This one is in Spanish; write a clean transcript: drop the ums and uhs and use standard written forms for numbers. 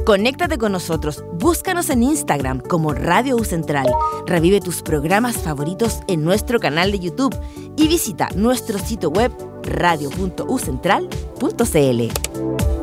Conéctate con nosotros, búscanos en Instagram como Radio U Central, revive tus programas favoritos en nuestro canal de YouTube y visita nuestro sitio web radio.ucentral.cl.